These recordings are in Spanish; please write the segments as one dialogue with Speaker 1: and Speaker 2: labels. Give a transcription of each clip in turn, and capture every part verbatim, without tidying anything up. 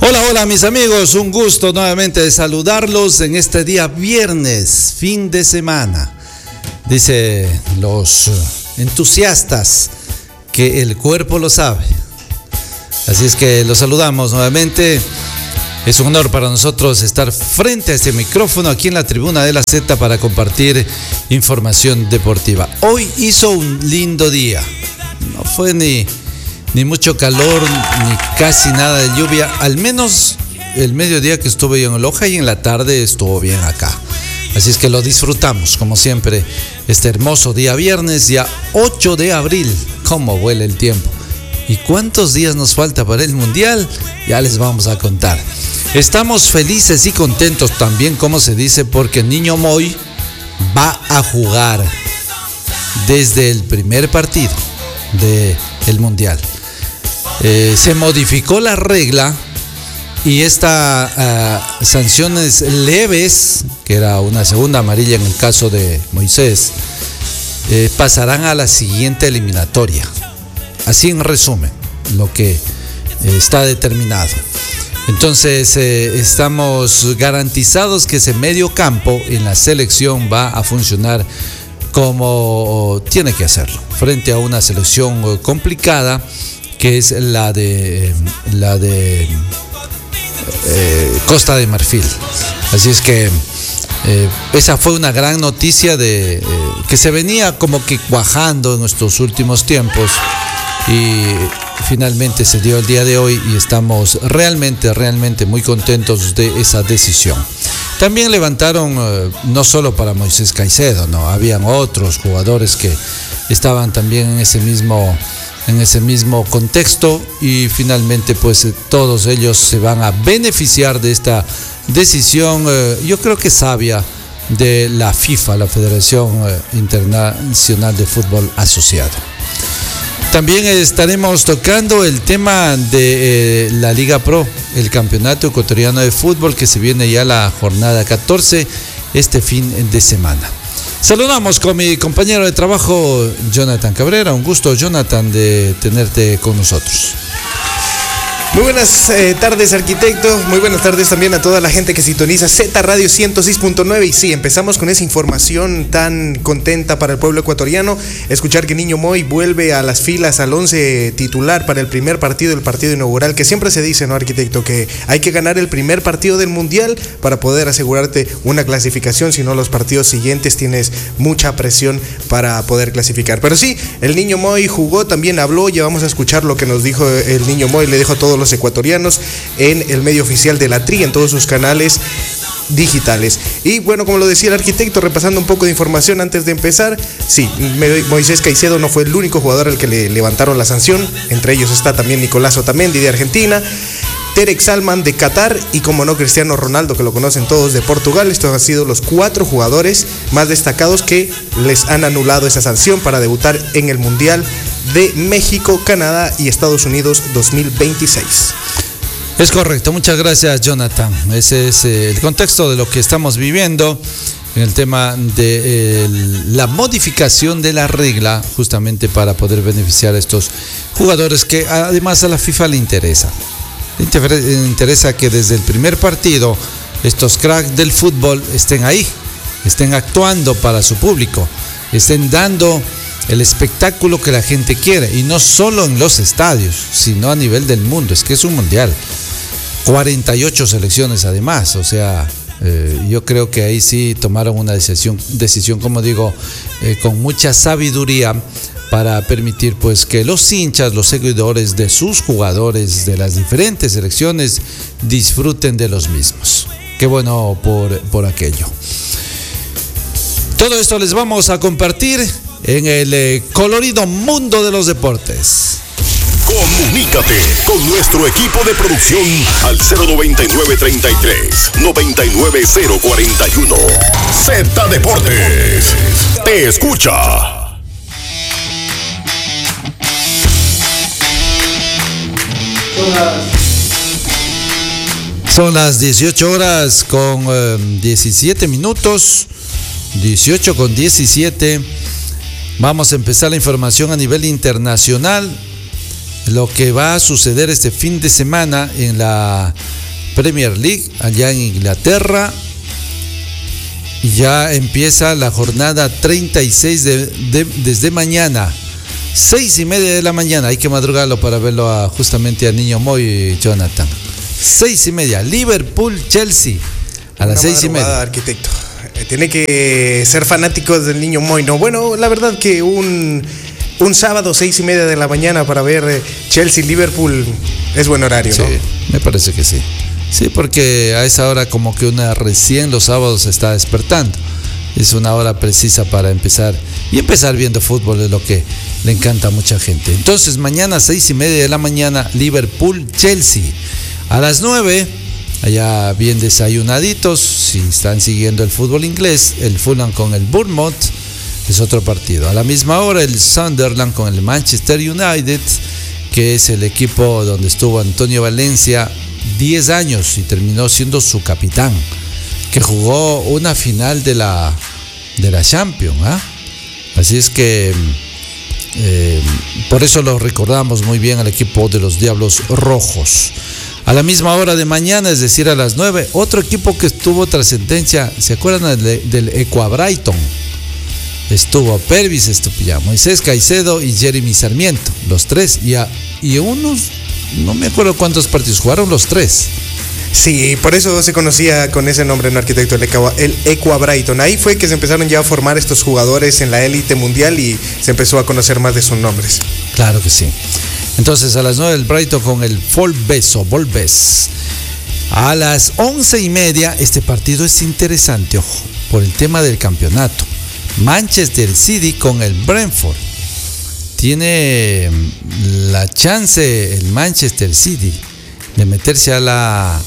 Speaker 1: Hola, hola mis amigos, un gusto nuevamente de saludarlos en este día viernes, fin de semana. Dice los entusiastas que el cuerpo lo sabe. Así es que los saludamos nuevamente. Es un honor para nosotros estar frente a este micrófono aquí en la Tribuna de la Z para compartir información deportiva. Hoy hizo un lindo día. No fue ni... ni mucho calor, ni casi nada de lluvia. Al menos el mediodía que estuve yo en Loja y en la tarde estuvo bien acá. Así es que lo disfrutamos, como siempre, este hermoso día viernes, día ocho de abril. ¿Cómo huele el tiempo? ¿Y cuántos días nos falta para el Mundial? Ya les vamos a contar. Estamos felices y contentos también, como se dice, porque Niño Moy va a jugar desde el primer partido del Mundial. Eh, se modificó la regla y estas uh, sanciones leves, que era una segunda amarilla en el caso de Moisés, eh, pasarán a la siguiente eliminatoria. Así en resumen, lo que eh, está determinado. Entonces eh, estamos garantizados que ese medio campo en la selección va a funcionar como tiene que hacerlo, frente a una selección complicada que es la de la de eh, Costa de Marfil. Así es que eh, esa fue una gran noticia de eh, que se venía como que cuajando en estos últimos tiempos y finalmente se dio el día de hoy y estamos realmente, realmente muy contentos de esa decisión. También levantaron, eh, no solo para Moisés Caicedo, no, habían otros jugadores que estaban también en ese mismo en ese mismo contexto y finalmente pues todos ellos se van a beneficiar de esta decisión, eh, yo creo que sabia, de la FIFA, la Federación eh, Internacional de Fútbol Asociado. También estaremos tocando el tema de eh, la Liga Pro, el Campeonato Ecuatoriano de Fútbol, que se viene ya la jornada catorce este fin de semana. Saludamos con mi compañero de trabajo, Jonathan Cabrera. Un gusto, Jonathan, de tenerte con nosotros.
Speaker 2: Muy buenas eh, tardes, arquitecto. Muy buenas tardes también a toda la gente que sintoniza Z Radio ciento seis punto nueve. Y sí, empezamos con esa información tan contenta para el pueblo ecuatoriano. Escuchar que Niño Moy vuelve a las filas, al once titular para el primer partido, el partido inaugural, que siempre se dice, ¿no, arquitecto? Que hay que ganar el primer partido del Mundial para poder asegurarte una clasificación. Si no, los partidos siguientes tienes mucha presión para poder clasificar. Pero sí, el Niño Moy jugó, también habló. Ya vamos a escuchar lo que nos dijo el Niño Moy. Le dijo a todos los ecuatorianos en el medio oficial de la Tri, en todos sus canales digitales. Y bueno, como lo decía el arquitecto, repasando un poco de información antes de empezar, sí, Moisés Caicedo no fue el único jugador al que le levantaron la sanción. Entre ellos está también Nicolás Otamendi de Argentina, Tarek Salman de Qatar y, como no, Cristiano Ronaldo, que lo conocen todos, de Portugal. Estos han sido los cuatro jugadores más destacados que les han anulado esa sanción para debutar en el Mundial de México, Canadá y Estados Unidos dos mil veintiséis.
Speaker 1: Es correcto, muchas gracias, Jonathan. Ese es el contexto de lo que estamos viviendo en el tema de eh, la modificación de la regla, justamente para poder beneficiar a estos jugadores que además a la FIFA le interesa. Le interesa que desde el primer partido estos cracks del fútbol estén ahí, estén actuando para su público, estén dando el espectáculo que la gente quiere, y no solo en los estadios, sino a nivel del mundo. Es que es un mundial, cuarenta y ocho selecciones además, o sea, eh, yo creo que ahí sí tomaron una decisión, decisión como digo, eh, con mucha sabiduría, para permitir pues que los hinchas, los seguidores de sus jugadores de las diferentes selecciones disfruten de los mismos. Qué bueno por, por aquello. Todo esto les vamos a compartir en el eh, colorido mundo de los deportes.
Speaker 3: Comunícate con nuestro equipo de producción al cero noventa y nueve treinta y tres noventa y nueve cero cuarenta y uno. Z Deportes te escucha.
Speaker 1: Son las dieciocho horas con eh, diecisiete minutos, dieciocho con diecisiete. Vamos a empezar la información a nivel internacional. lo que va a suceder este fin de semana en la Premier League, allá en Inglaterra. Ya empieza la jornada treinta y seis de, de, desde mañana, seis y media de la mañana. Hay que madrugarlo para verlo a, justamente al Niño Moy, Jonathan. Seis y media, Liverpool-Chelsea a las seis y media.
Speaker 2: Arquitecto, tiene que ser fanáticos del Niño Moy, ¿no? Bueno, la verdad que un, un sábado, seis y media de la mañana para ver Chelsea-Liverpool es buen horario, ¿no?
Speaker 1: Sí, me parece que sí. Sí, porque a esa hora como que una recién los sábados se está despertando. Es una hora precisa para empezar. Y empezar viendo fútbol es lo que le encanta a mucha gente. Entonces mañana seis y media de la mañana, Liverpool-Chelsea. A las nueve, allá bien desayunaditos, si están siguiendo el fútbol inglés, el Fulham con el Bournemouth es otro partido. A la misma hora, el Sunderland con el Manchester United, que es el equipo donde estuvo Antonio Valencia diez años y terminó siendo su capitán, que jugó una final de la, de la Champions, ¿eh? Así es que eh, por eso lo recordamos muy bien al equipo de los Diablos Rojos. A la misma hora de mañana, es decir, a las nueve, otro equipo que tuvo trascendencia, ¿se acuerdan del, del Equa Brighton? Estuvo Pervis Estupillá, Moisés Caicedo y Jeremy Sarmiento, los tres, y, a, y unos, no me acuerdo cuántos partidos, jugaron los tres.
Speaker 2: Sí, por eso se conocía con ese nombre, ¿no, arquitecto? El Equa, el Equa Brighton. Ahí fue que se empezaron ya a formar estos jugadores en la élite mundial y se empezó a conocer más de sus nombres.
Speaker 1: Claro que sí. Entonces a las nueve el Brighton con el Volves o Volves. A las once y media, este partido es interesante, ojo, por el tema del campeonato. Manchester City con el Brentford. Tiene la chance el Manchester City de meterse a la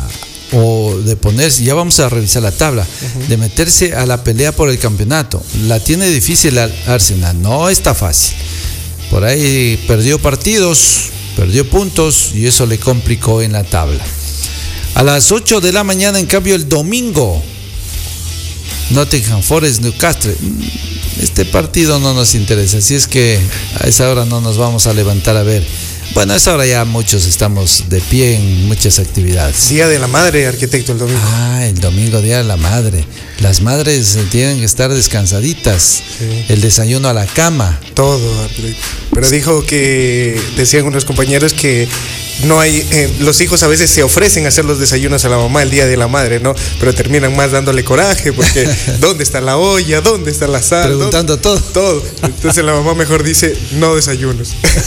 Speaker 1: o de ponerse, ya vamos a revisar la tabla, uh-huh. de meterse a la pelea por el campeonato. La tiene difícil el Arsenal, no está fácil. Por ahí perdió partidos, perdió puntos y eso le complicó en la tabla. A las ocho de la mañana, en cambio, el domingo, Nottingham Forest Newcastle. Este partido no nos interesa, así es que a esa hora no nos vamos a levantar a ver. Bueno, a esa hora ya muchos estamos de pie en muchas actividades.
Speaker 2: Día de la Madre, arquitecto, el domingo.
Speaker 1: Ah, el domingo, Día de la Madre. Las madres tienen que estar descansaditas. Sí. El desayuno a la cama.
Speaker 2: Todo, arquitecto. Pero dijo que, decían unos compañeros que no hay, eh, los hijos a veces se ofrecen a hacer los desayunos a la mamá el Día de la Madre, ¿no? Pero terminan más dándole coraje porque ¿dónde está la olla? ¿Dónde está la sal?
Speaker 1: Preguntando todo.
Speaker 2: Todo. Entonces la mamá mejor dice, no desayunos.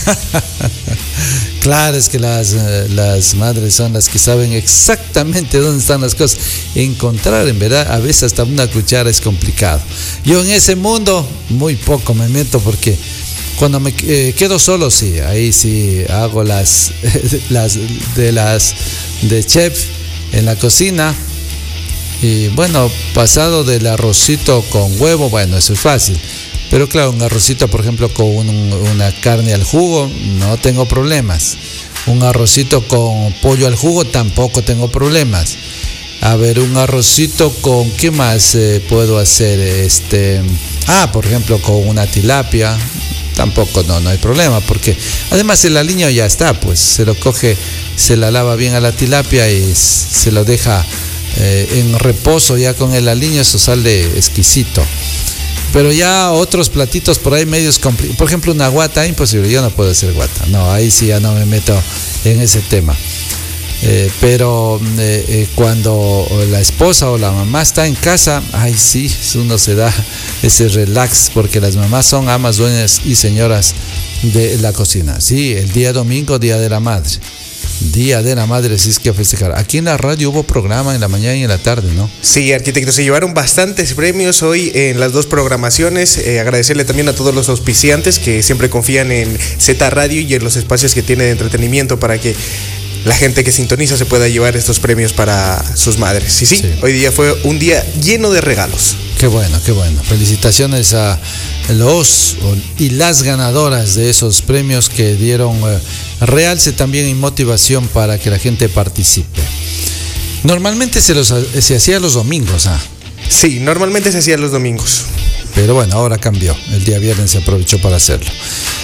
Speaker 1: Claro, es que las, las madres son las que saben exactamente dónde están las cosas. Encontrar, en verdad, a veces hasta una cuchara es complicado. Yo en ese mundo muy poco me meto porque cuando me eh, quedo solo, sí, ahí sí hago las, las de las de chef en la cocina. Y bueno, pasado del arrocito con huevo, bueno, eso es fácil. Pero claro, un arrocito, por ejemplo, con un, una carne al jugo, no tengo problemas. Un arrocito con pollo al jugo, tampoco tengo problemas. A ver, un arrocito con, ¿qué más eh, puedo hacer? Este, ah, por ejemplo, con una tilapia, tampoco, no, no hay problema, porque además el aliño ya está, pues se lo coge, se la lava bien a la tilapia y se lo deja eh, en reposo ya con el aliño, eso sale exquisito. Pero ya otros platitos por ahí medios complicados. Por ejemplo, una guata, imposible, yo no puedo hacer guata. No, ahí sí ya no me meto en ese tema. Eh, pero eh, eh, cuando la esposa o la mamá está en casa, ay sí, uno se da ese relax porque las mamás son amas, dueñas y señoras de la cocina. Sí, el día domingo, Día de la Madre. Día de la Madre, sí es que festejar. Aquí en la radio hubo programa en la mañana y en la tarde, ¿no?
Speaker 2: Sí, arquitecto, se llevaron bastantes premios hoy en las dos programaciones. Eh, agradecerle también a todos los auspiciantes que siempre confían en Z Radio y en los espacios que tiene de entretenimiento para que la gente que sintoniza se pueda llevar estos premios para sus madres. Y sí, sí, hoy día fue un día lleno de regalos.
Speaker 1: Qué bueno, qué bueno. Felicitaciones a los y las ganadoras de esos premios que dieron eh, realce también y motivación para que la gente participe. Normalmente se, los, se hacía los domingos, ¿ah?
Speaker 2: Sí, normalmente se hacía los domingos.
Speaker 1: Pero bueno, ahora cambió. El día viernes se aprovechó para hacerlo.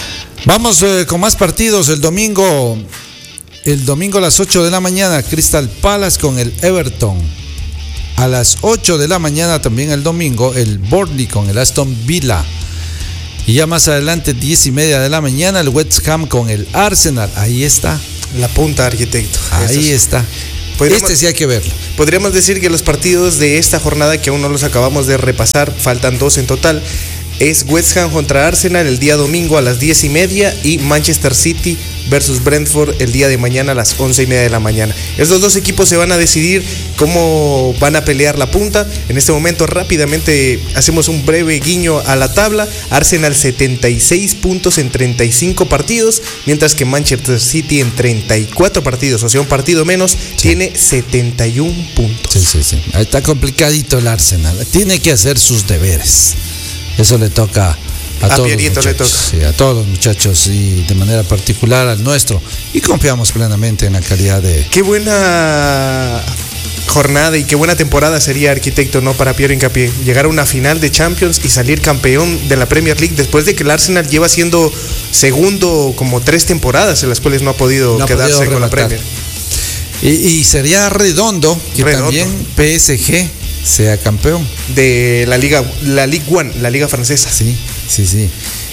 Speaker 1: Vamos eh, con más partidos. El domingo, el domingo a las ocho de la mañana, Crystal Palace con el Everton. A las ocho de la mañana también el domingo, el Burnley con el Aston Villa. Y ya más adelante, diez y media de la mañana, el West Ham con el Arsenal. Ahí está.
Speaker 2: La punta, arquitecto.
Speaker 1: Ahí Eso está. Este sí hay que verlo.
Speaker 2: Podríamos decir que los partidos de esta jornada, que aún no los acabamos de repasar, faltan dos en total, es West Ham contra Arsenal el día domingo a las diez y media y Manchester City versus Brentford el día de mañana a las once y media de la mañana. Estos dos equipos se van a decidir cómo van a pelear la punta. En este momento rápidamente hacemos un breve guiño a la tabla. Arsenal setenta y seis puntos en treinta y cinco partidos, mientras que Manchester City en treinta y cuatro partidos, o sea un partido menos, sí. tiene setenta y uno puntos.
Speaker 1: Sí, sí, sí. Ahí está complicadito el Arsenal. Tiene que hacer sus deberes. Eso le toca a, a todos Pierito los muchachos, le toca. Sí, a todos los muchachos y de manera particular al nuestro. Y confiamos plenamente en la calidad de...
Speaker 2: Qué buena jornada y qué buena temporada sería, arquitecto, ¿no? Para Piero Hincapié. Llegar a una final de Champions y salir campeón de la Premier League después de que el Arsenal lleva siendo segundo como tres temporadas en las cuales no ha podido no quedarse ha podido con la Premier.
Speaker 1: Y, y sería redondo que redondo. también P S G sea campeón
Speaker 2: de la Liga, la Ligue uno, la Liga Francesa.
Speaker 1: Sí, sí, sí.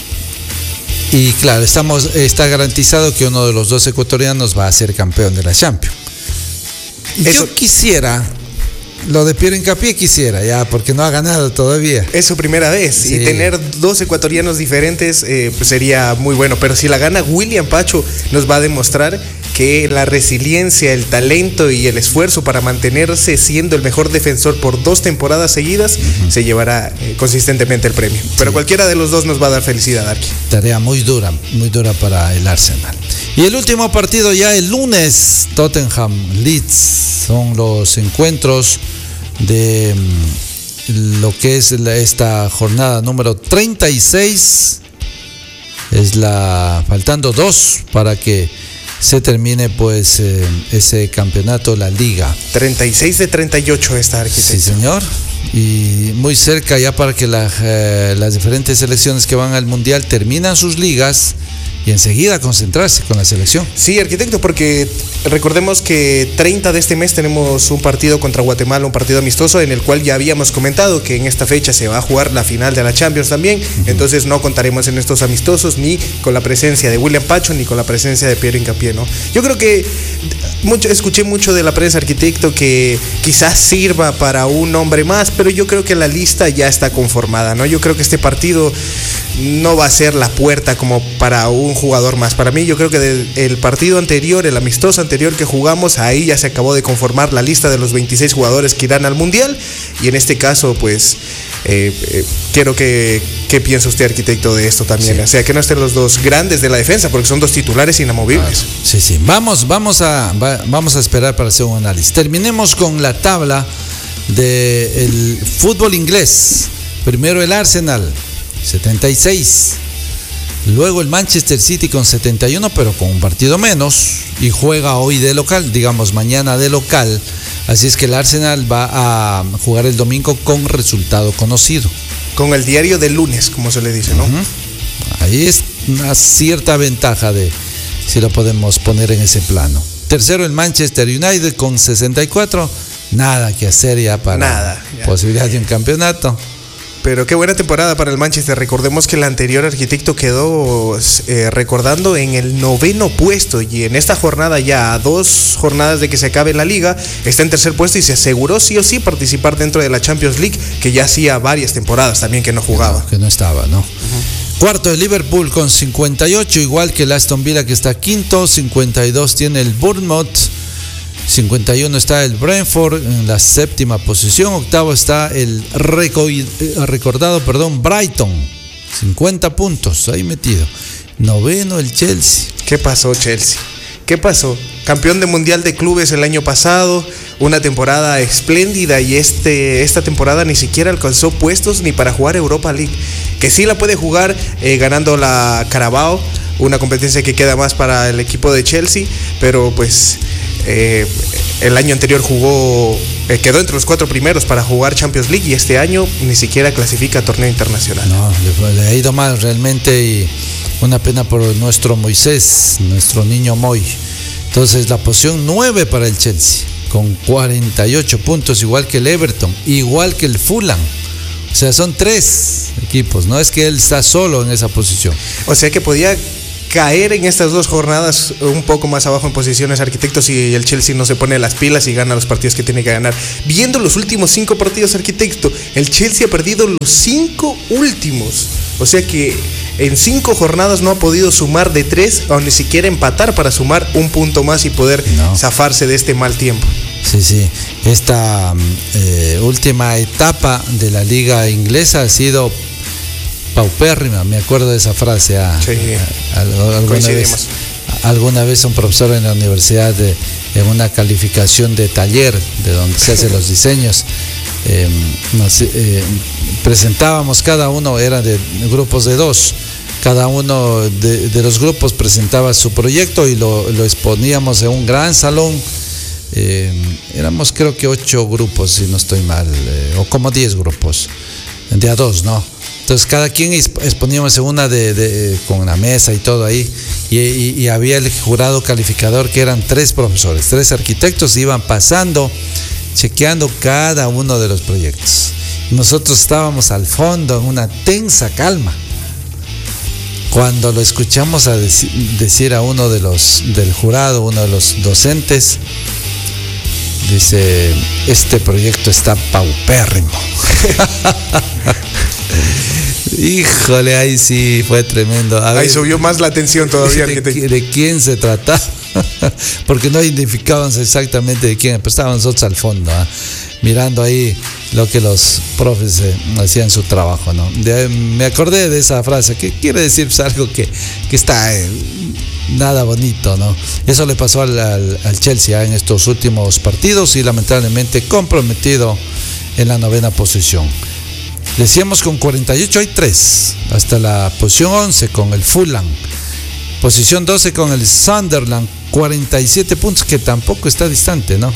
Speaker 1: Y claro, estamos, está garantizado que uno de los dos ecuatorianos va a ser campeón de la Champions. Eso. Yo quisiera, lo de Piero Hincapié quisiera, ya, porque no ha ganado todavía.
Speaker 2: Es su primera vez, sí. Y tener dos ecuatorianos diferentes eh, pues sería muy bueno. Pero si la gana William Pacho, nos va a demostrar que la resiliencia, el talento y el esfuerzo para mantenerse siendo el mejor defensor por dos temporadas seguidas, uh-huh. se llevará eh, consistentemente el premio. Pero sí. cualquiera de los dos nos va a dar felicidad, Arqui.
Speaker 1: Tarea muy dura, muy dura para el Arsenal. Y el último partido ya el lunes, Tottenham Leeds, son los encuentros de lo que es esta jornada número treinta y seis. Es la faltando dos para que se termine pues eh, ese campeonato, la liga.
Speaker 2: treinta y seis de treinta y ocho esta, arquitecto.
Speaker 1: Sí, señor. Y muy cerca ya para que la, eh, las diferentes selecciones que van al mundial terminan sus ligas y enseguida concentrarse con la selección.
Speaker 2: Sí, arquitecto, porque recordemos que treinta de este mes tenemos un partido contra Guatemala, un partido amistoso en el cual ya habíamos comentado que en esta fecha se va a jugar la final de la Champions también, uh-huh. entonces no contaremos en estos amistosos ni con la presencia de William Pacho ni con la presencia de Piero Hincapié, ¿no? Yo creo que mucho, escuché mucho de la prensa, arquitecto, que quizás sirva para un hombre más, pero yo creo que la lista ya está conformada, ¿no? Yo creo que este partido no va a ser la puerta como para un jugador más. Para mí, yo creo que del partido anterior, el amistoso anterior que jugamos, ahí ya se acabó de conformar la lista de los veintiséis jugadores que irán al Mundial. Y en este caso, pues, eh, eh, quiero que, que piense usted, arquitecto, de esto también. Sí. O sea, que no estén los dos grandes de la defensa, porque son dos titulares inamovibles.
Speaker 1: Ah, sí, sí. Vamos, vamos a, va, vamos a esperar para hacer un análisis. Terminemos con la tabla del fútbol inglés. Primero el Arsenal, setenta y seis. Luego el Manchester City con setenta y uno, pero con un partido menos. Y juega hoy de local, digamos mañana de local. Así es que el Arsenal va a jugar el domingo con resultado conocido.
Speaker 2: Con el diario del lunes, como se le dice, ¿no?
Speaker 1: Uh-huh. Ahí es una cierta ventaja de si lo podemos poner en ese plano. Tercero el Manchester United con sesenta y cuatro. Nada que hacer ya para
Speaker 2: Nada, ya.
Speaker 1: posibilidad de un campeonato.
Speaker 2: Pero qué buena temporada para el Manchester. Recordemos que el anterior, arquitecto, quedó eh, recordando en el noveno puesto, y en esta jornada, ya a dos jornadas de que se acabe la liga, está en tercer puesto y se aseguró sí o sí participar dentro de la Champions League, que ya hacía varias temporadas también que no jugaba.
Speaker 1: Que no, que no estaba, ¿no? Uh-huh. Cuarto el Liverpool con cincuenta y ocho, igual que el Aston Villa, que está quinto. cincuenta y dos tiene el Bournemouth. cincuenta y uno está el Brentford en la séptima posición. Octavo está el recordado, perdón, Brighton, cincuenta puntos ahí metido. Noveno el Chelsea.
Speaker 2: ¿Qué pasó, Chelsea? ¿Qué pasó? Campeón de Mundial de Clubes el año pasado, una temporada espléndida, y este, esta temporada ni siquiera alcanzó puestos ni para jugar Europa League, que sí la puede jugar eh, ganando la Carabao, una competencia que queda más para el equipo de Chelsea, pero pues... Eh, el año anterior jugó eh, quedó entre los cuatro primeros para jugar Champions League y este año ni siquiera clasifica a torneo internacional.
Speaker 1: No, le, le ha ido mal realmente y una pena por nuestro Moisés, nuestro niño Moy. Entonces la posición nueve para el Chelsea, con cuarenta y ocho puntos, igual que el Everton, igual que el Fulham. O sea, son tres equipos, no es que él está solo en esa posición.
Speaker 2: O sea que podía caer en estas dos jornadas un poco más abajo en posiciones, Arquitecto, si el Chelsea no se pone las pilas y gana los partidos que tiene que ganar. Viendo los últimos cinco partidos, Arquitecto, el Chelsea ha perdido los cinco últimos. O sea que en cinco jornadas no ha podido sumar de tres o ni siquiera empatar para sumar un punto más y poder no. zafarse de este mal tiempo.
Speaker 1: Sí, sí. Esta eh, última etapa de la liga inglesa ha sido paupérrima. Me acuerdo de esa frase. Ah,
Speaker 2: sí,
Speaker 1: a, a, a, alguna, vez, alguna vez un profesor en la universidad, de, en una calificación de taller, de donde se hacen los diseños, eh, nos, eh, presentábamos, cada uno era de grupos de dos. Cada uno de, de los grupos presentaba su proyecto y lo, lo exponíamos en un gran salón. Eh, éramos creo que ocho grupos, si no estoy mal, eh, o como diez grupos, de a dos, ¿no? Entonces cada quien exponíamos en una de, de, con una mesa y todo ahí, y, y, y había el jurado calificador que eran tres profesores, tres arquitectos, iban pasando, chequeando cada uno de los proyectos. Nosotros estábamos al fondo en una tensa calma. Cuando lo escuchamos a dec- decir a uno de los del jurado, uno de los docentes, dice: este proyecto está paupérrimo. Híjole, ahí sí fue tremendo. A
Speaker 2: ahí
Speaker 1: ver,
Speaker 2: subió más la tensión todavía.
Speaker 1: ¿De,
Speaker 2: que te...
Speaker 1: ¿De quién se trataba? Porque no identificábamos exactamente de quién, pero estábamos nosotros al fondo, ¿eh? mirando ahí lo que los profes eh, hacían su trabajo, ¿no? De, me acordé de esa frase, que quiere decir pues, algo que, que está eh, nada bonito, ¿no? Eso le pasó al, al, al Chelsea ¿eh? en estos últimos partidos y lamentablemente comprometido en la novena posición. Decíamos con cuarenta y ocho hay tres, hasta la posición once con el Fulham, posición doce con el Sunderland, cuarenta y siete puntos, que tampoco está distante, ¿no?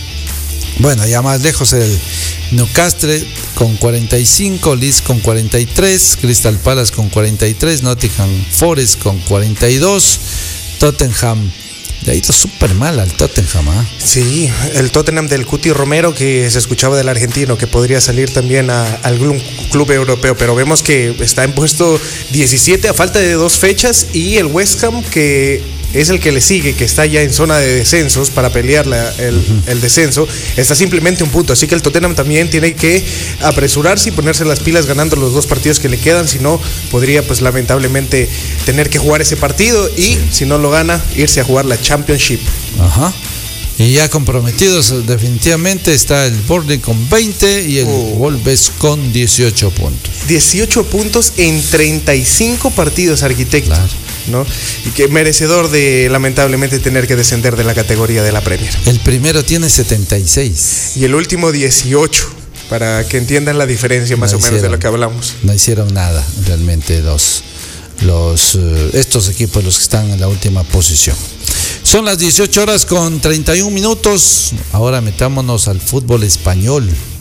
Speaker 1: Bueno, ya más lejos el Newcastle con cuarenta y cinco, Leeds con cuarenta y tres, Crystal Palace con cuarenta y tres, Nottingham Forest con cuarenta y dos, Tottenham, le ha ido súper mal al Tottenham, ¿eh?
Speaker 2: Sí, el Tottenham del Cuti Romero, que se escuchaba del argentino, que podría salir también a, a algún club europeo, pero vemos que está en puesto diecisiete a falta de dos fechas, y el West Ham, que es el que le sigue, que está ya en zona de descensos para pelear la, el, uh-huh. el descenso, está simplemente un punto, así que el Tottenham también tiene que apresurarse y ponerse las pilas ganando los dos partidos que le quedan, si no podría pues lamentablemente tener que jugar ese partido y sí. si no lo gana, irse a jugar la Championship.
Speaker 1: Ajá. Y ya comprometidos definitivamente está el Burnley con veinte y el oh. Wolves con dieciocho puntos.
Speaker 2: dieciocho puntos en treinta y cinco partidos, Arquitecto.
Speaker 1: Claro.
Speaker 2: ¿No? Y que merecedor de lamentablemente tener que descender de la categoría de la Premier.
Speaker 1: El primero tiene setenta y seis.
Speaker 2: Y el último dieciocho, para que entiendan la diferencia más no o hicieron, menos de lo que hablamos.
Speaker 1: No hicieron nada realmente los, los, uh, estos equipos, los que están en la última posición. Son las dieciocho horas con treinta y un minutos. Ahora metámonos al fútbol español.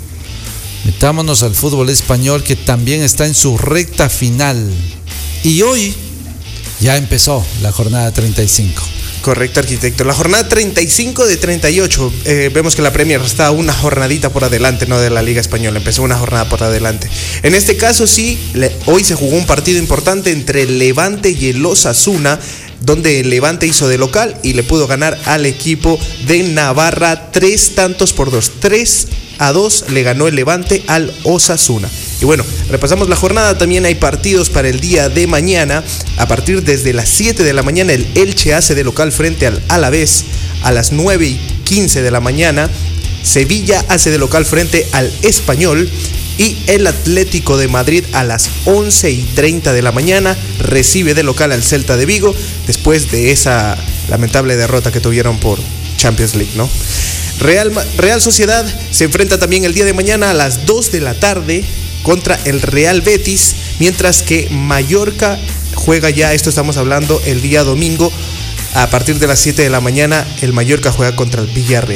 Speaker 1: Metámonos al fútbol español, que también está en su recta final. Y hoy ya empezó la jornada treinta y cinco.
Speaker 2: Correcto, Arquitecto. La jornada treinta y cinco de treinta y ocho. Eh, vemos que la Premier está una jornadita por adelante, no de la Liga Española. Empezó una jornada por adelante. En este caso sí, le, hoy se jugó un partido importante entre el Levante y el Osasuna, donde el Levante hizo de local y le pudo ganar al equipo de Navarra tres tantos por dos. Tres a dos le ganó el Levante al Osasuna. Y bueno, repasamos la jornada. También hay partidos para el día de mañana. A partir desde las siete de la mañana, el Elche hace de local frente al Alavés. A las nueve y quince de la mañana, Sevilla hace de local frente al Español. Y el Atlético de Madrid a las once y treinta de la mañana recibe de local al Celta de Vigo, después de esa lamentable derrota que tuvieron por Champions League, ¿no? Real, Real Sociedad se enfrenta también el día de mañana a las dos de la tarde contra el Real Betis, mientras que Mallorca juega ya, esto estamos hablando el día domingo, a partir de las siete de la mañana, el Mallorca juega contra el Villarreal.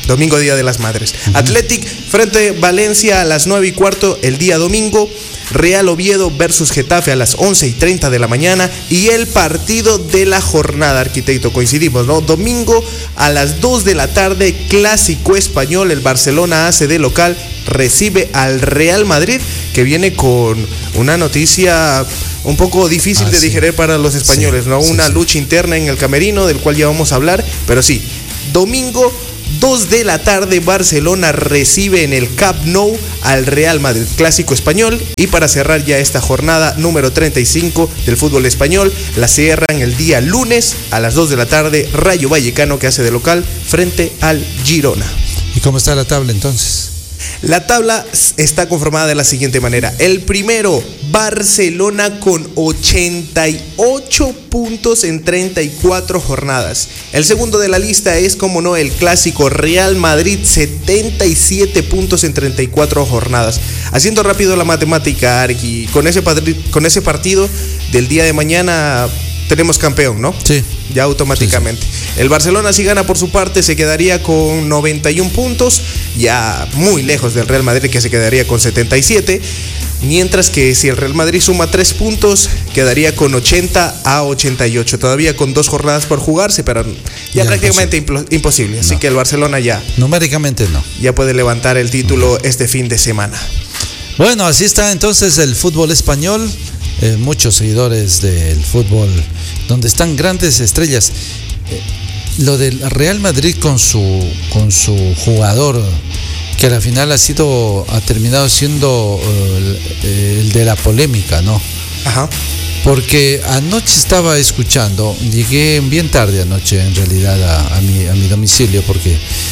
Speaker 2: Domingo, Día de las Madres. Uh-huh. Athletic frente Valencia a las nueve y cuarto el día domingo. Real Oviedo versus Getafe a las once y treinta de la mañana. Y el partido de la jornada, arquitecto, coincidimos, ¿no? Domingo a las dos de la tarde, Clásico Español. El Barcelona hace de local, recibe al Real Madrid, que viene con una noticia un poco difícil ah, de sí. digerir para los españoles, sí, ¿no? Sí, una sí. lucha interna en el camerino, del cual ya vamos a hablar. Pero sí, domingo dos de la tarde, Barcelona recibe en el Camp Nou al Real Madrid, Clásico Español. Y para cerrar ya esta jornada número treinta y cinco del fútbol español, la cierran el día lunes a las dos de la tarde, Rayo Vallecano, que hace de local frente al Girona.
Speaker 1: ¿Y cómo está la tabla entonces?
Speaker 2: La tabla está conformada de la siguiente manera. El primero, Barcelona, con ochenta y ocho puntos en treinta y cuatro jornadas. El segundo de la lista es, como no, el clásico Real Madrid, setenta y siete puntos en treinta y cuatro jornadas. Haciendo rápido la matemática, Arqui, con ese, con ese partido del día de mañana tenemos campeón, ¿no?
Speaker 1: Sí.
Speaker 2: Ya automáticamente. Sí, sí. El Barcelona, si gana por su parte, se quedaría con noventa y uno puntos, ya muy lejos del Real Madrid, que se quedaría con setenta y siete. Mientras que si el Real Madrid suma tres puntos, quedaría con ochenta a ochenta y ocho. Todavía con dos jornadas por jugarse, pero ya, ya prácticamente imposible. imposible. Así no. que el Barcelona ya...
Speaker 1: numéricamente no.
Speaker 2: Ya puede levantar el título no. este fin de semana.
Speaker 1: Bueno, así está entonces el fútbol español. Eh, muchos seguidores del fútbol, donde están grandes estrellas. Eh, lo del Real Madrid con su con su jugador, que al final ha sido ha terminado siendo uh, el, el de la polémica, ¿no?
Speaker 2: Ajá.
Speaker 1: Porque anoche estaba escuchando, llegué bien tarde anoche en realidad a, a, mi, a mi domicilio, porque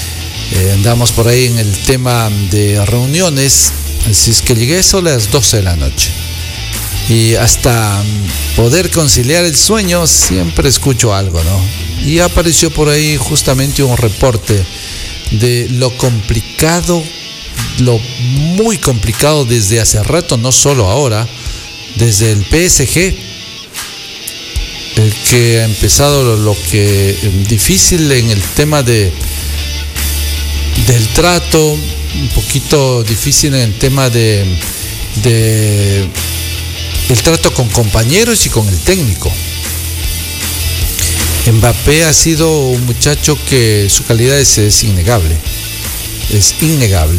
Speaker 1: eh, andamos por ahí en el tema de reuniones, así es que llegué solo a las doce de la noche. Y hasta poder conciliar el sueño siempre escucho algo, ¿no? Y apareció por ahí justamente un reporte de lo complicado, lo muy complicado desde hace rato, no solo ahora, desde el P S G, el que ha empezado lo, lo que difícil en el tema de del trato, un poquito difícil en el tema de de el trato con compañeros y con el técnico. Mbappé ha sido un muchacho que su calidad es, es innegable, es innegable.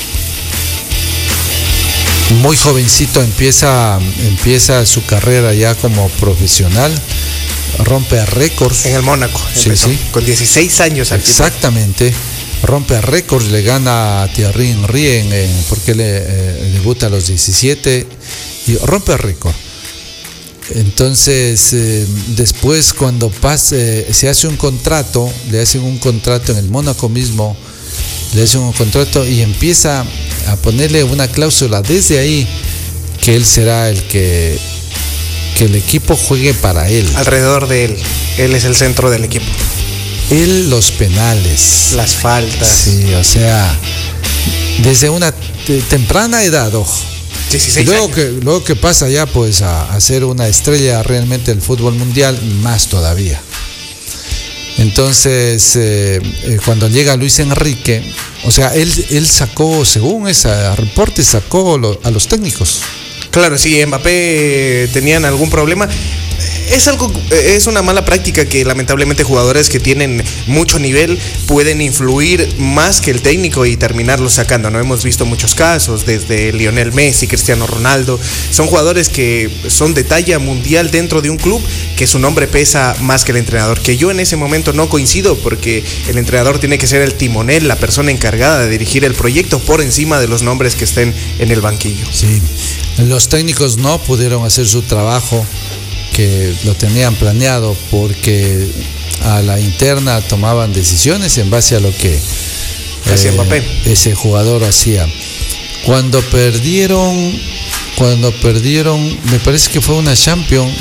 Speaker 1: Muy jovencito empieza, empieza su carrera ya como profesional, rompe récords.
Speaker 2: En el Mónaco,
Speaker 1: sí, sí.
Speaker 2: Con dieciséis años.
Speaker 1: Exactamente. Rompe récords, le gana a Thierry Henry en, en, porque le eh, debuta a los diecisiete y rompe récord. Entonces, eh, después cuando pase, se hace un contrato, le hacen un contrato en el Mónaco mismo, le hacen un contrato y empieza a ponerle una cláusula desde ahí que él será el que, que el equipo juegue para él.
Speaker 2: Alrededor de él, él es el centro del equipo.
Speaker 1: Él los penales.
Speaker 2: Las faltas.
Speaker 1: Sí, o sea, desde una t- temprana edad, ojo.
Speaker 2: dieciséis
Speaker 1: luego
Speaker 2: años.
Speaker 1: que luego que pasa ya pues a, a ser una estrella realmente del fútbol mundial, más todavía. Entonces eh, eh, cuando llega Luis Enrique, o sea, él él sacó, según ese reporte, sacó lo, a los técnicos.
Speaker 2: Claro, si Mbappé tenían algún problema, es algo, es una mala práctica que lamentablemente jugadores que tienen mucho nivel pueden influir más que el técnico y terminarlo sacando, ¿no? Hemos visto muchos casos, desde Lionel Messi, Cristiano Ronaldo. Son jugadores que son de talla mundial dentro de un club, que su nombre pesa más que el entrenador, que yo en ese momento no coincido, porque el entrenador tiene que ser el timonel, la persona encargada de dirigir el proyecto por encima de los nombres que estén en el banquillo.
Speaker 1: Sí, los técnicos no pudieron hacer su trabajo que lo tenían planeado, porque a la interna tomaban decisiones en base a lo que
Speaker 2: hacía Mbappé.
Speaker 1: Ese jugador hacía. Cuando perdieron, cuando perdieron, me parece que fue una Champions,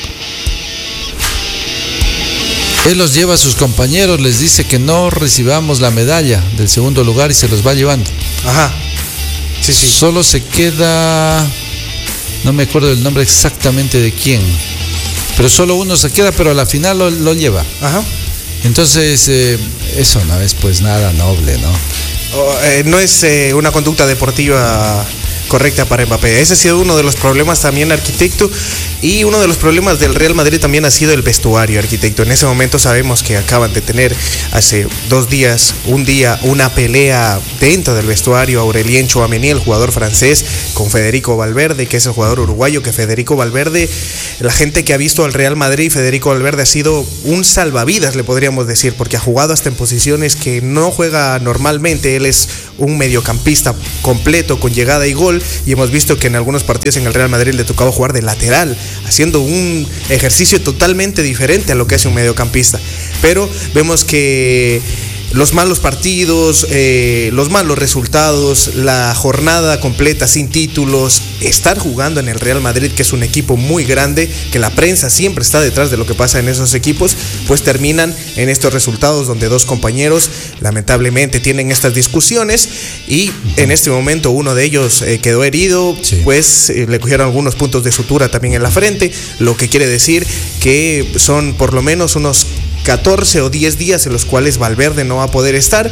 Speaker 1: él los lleva a sus compañeros, les dice que no recibamos la medalla del segundo lugar y se los va llevando.
Speaker 2: Ajá. Sí, sí.
Speaker 1: Solo se queda, no me acuerdo del nombre exactamente de quién, pero solo uno se queda, pero a la final lo, lo lleva.
Speaker 2: Ajá.
Speaker 1: Entonces, eh, eso no es pues nada noble, ¿no?
Speaker 2: Oh, eh, no es eh, una conducta deportiva correcta para Mbappé. Ese ha sido uno de los problemas también, arquitecto, y uno de los problemas del Real Madrid también ha sido el vestuario, arquitecto. En ese momento sabemos que acaban de tener hace dos días, un día, una pelea dentro del vestuario. Aurelien Tchouaméni, el jugador francés, con Federico Valverde, que es el jugador uruguayo, que Federico Valverde, la gente que ha visto al Real Madrid, Federico Valverde ha sido un salvavidas, le podríamos decir, porque ha jugado hasta en posiciones que no juega normalmente. Él es un mediocampista completo con llegada y gol, y hemos visto que en algunos partidos en el Real Madrid le tocaba jugar de lateral, haciendo un ejercicio totalmente diferente a lo que hace un mediocampista. Pero vemos que los malos partidos, eh, los malos resultados, la jornada completa sin títulos, estar jugando en el Real Madrid, que es un equipo muy grande, que la prensa siempre está detrás de lo que pasa en esos equipos, pues terminan en estos resultados donde dos compañeros lamentablemente tienen estas discusiones, y en este momento uno de ellos eh, quedó herido, sí. pues eh, le cogieron algunos puntos de sutura también en la frente, lo que quiere decir que son por lo menos unos catorce o diez días en los cuales Valverde no va a poder estar,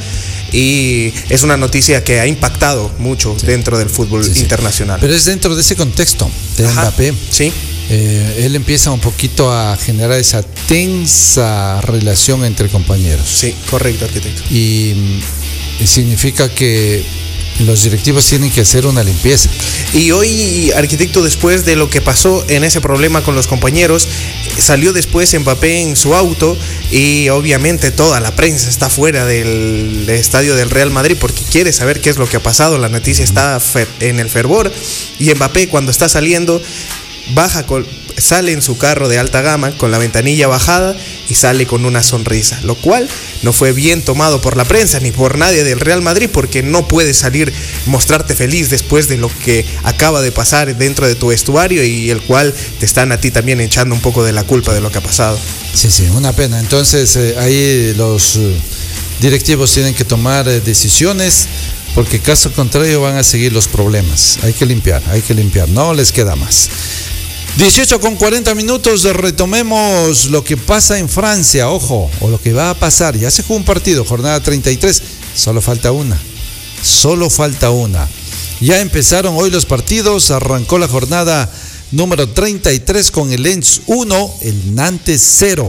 Speaker 2: y es una noticia que ha impactado mucho sí. dentro del fútbol sí, sí. internacional.
Speaker 1: Pero es dentro de ese contexto de Ajá, Mbappé.
Speaker 2: Sí.
Speaker 1: Eh, él empieza un poquito a generar esa tensa relación entre compañeros.
Speaker 2: Sí, correcto, arquitecto.
Speaker 1: Y, y significa que los directivos tienen que hacer una limpieza.
Speaker 2: Y hoy, arquitecto, después de lo que pasó en ese problema con los compañeros, salió después Mbappé en su auto, y obviamente toda la prensa está fuera del estadio del Real Madrid porque quiere saber qué es lo que ha pasado. La noticia está en el fervor, y Mbappé, cuando está saliendo, baja con, sale en su carro de alta gama con la ventanilla bajada y sale con una sonrisa, lo cual no fue bien tomado por la prensa ni por nadie del Real Madrid, porque no puedes salir, mostrarte feliz después de lo que acaba de pasar dentro de tu vestuario, y el cual te están a ti también echando un poco de la culpa de lo que ha pasado.
Speaker 1: Sí, sí, una pena. Entonces eh, ahí los uh, directivos tienen que tomar eh, decisiones, porque caso contrario van a seguir los problemas. Hay que limpiar, hay que limpiar, no les queda más. dieciocho con cuarenta minutos, retomemos lo que pasa en Francia, ojo, o lo que va a pasar. Ya se jugó un partido, jornada treinta y tres, solo falta una, solo falta una. Ya empezaron hoy los partidos, arrancó la jornada número treinta y tres con el Lens uno, el Nantes cero.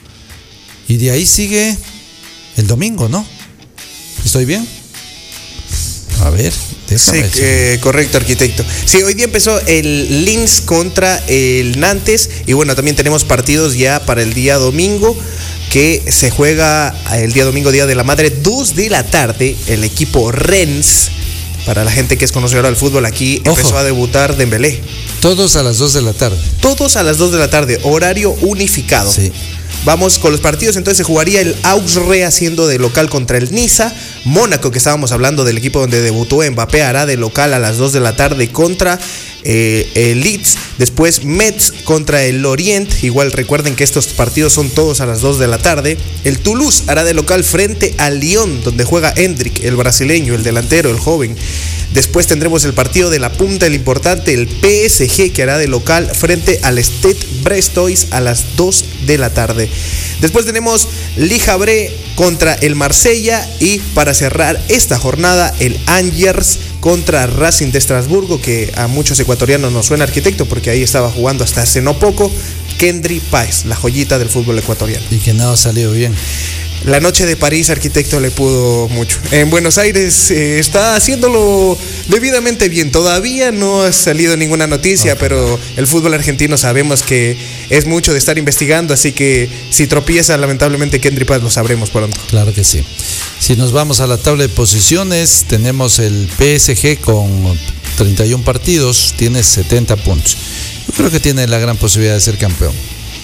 Speaker 1: Y de ahí sigue el domingo, ¿no? ¿Estoy bien? A ver, déjame.
Speaker 2: Sí, eh, correcto, arquitecto. Sí, hoy día empezó el Lens contra el Nantes, y bueno, también tenemos partidos ya para el día domingo, que se juega el día domingo, Día de la Madre, dos de la tarde, el equipo Rennes. Para la gente que es conocedora del fútbol, aquí Ojo. empezó a debutar Dembélé.
Speaker 1: Todos a las dos de la tarde.
Speaker 2: Todos a las dos de la tarde, horario unificado.
Speaker 1: Sí.
Speaker 2: Vamos con los partidos. Entonces se jugaría el Auxerre haciendo de local contra el Niza. Mónaco, que estábamos hablando del equipo donde debutó Mbappé, hará de local a las dos de la tarde contra eh, el Leeds. Después Metz contra el Lorient. Igual recuerden que estos partidos son todos a las dos de la tarde. El Toulouse hará de local frente al Lyon, donde juega Hendrik, el brasileño, el delantero, el joven. Después tendremos el partido de la punta, el importante, el P S G, que hará de local frente al Stade Brestois a las dos de la tarde. Después tenemos Le Havre contra el Marsella, y para cerrar esta jornada el Angers contra Racing de Estrasburgo, que a muchos ecuatorianos nos suena, arquitecto, porque ahí estaba jugando hasta hace no poco Kendry Páez, la joyita del fútbol ecuatoriano.
Speaker 1: Y que no ha salido bien.
Speaker 2: La noche de París, arquitecto, le pudo mucho. En Buenos Aires eh, está haciéndolo debidamente bien. Todavía no ha salido ninguna noticia, okay. pero el fútbol argentino sabemos que es mucho de estar investigando, así que si tropieza, lamentablemente, Kendry Páez, lo sabremos pronto.
Speaker 1: Claro que sí. Si nos vamos a la tabla de posiciones, tenemos el P S G con treinta y uno partidos, tiene setenta puntos. Yo creo que tiene la gran posibilidad de ser campeón.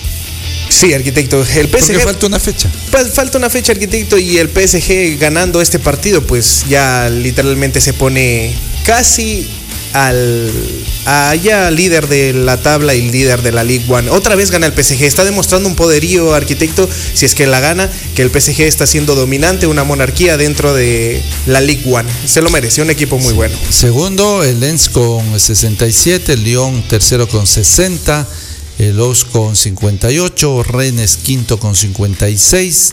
Speaker 2: Sí, arquitecto, el P S G...
Speaker 1: Porque falta una fecha.
Speaker 2: Pues falta una fecha, arquitecto, y el P S G ganando este partido, pues ya literalmente se pone casi al allá líder de la tabla y líder de la Ligue uno. Otra vez gana el P S G, está demostrando un poderío, arquitecto, si es que la gana, que el P S G está siendo dominante, una monarquía dentro de la Ligue uno. Se lo merece, un equipo muy bueno.
Speaker 1: Segundo, el Lens con sesenta y siete, el Lyon tercero con sesenta, el O S con cincuenta y ocho, Rennes quinto con cincuenta y seis,